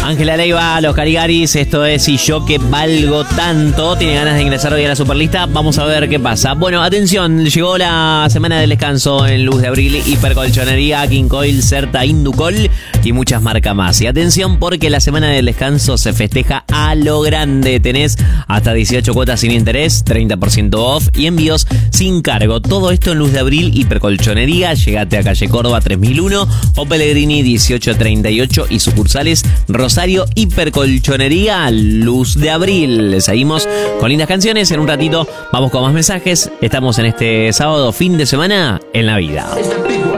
Ángela Leiva, los Caligaris, esto es Y yo que valgo tanto. Tiene ganas de ingresar hoy a la Superlista. Vamos a ver qué pasa. Bueno, atención, llegó la semana del descanso en Luz de Abril. Hipercolchonería, King Coil, Certa, Inducol y muchas marcas más. Y atención porque la semana del descanso se festeja a lo grande. Tenés hasta 18 cuotas sin interés, 30% off y envíos sin cargo. Todo esto en Luz de Abril, Hipercolchonería. Llegate a calle Córdoba 3001 o Pellegrini 1838 y sucursales Rosario. Hipercolchonería, Luz de Abril. Seguimos con lindas canciones. En un ratito vamos con más mensajes. Estamos en este sábado, fin de semana, en la vida.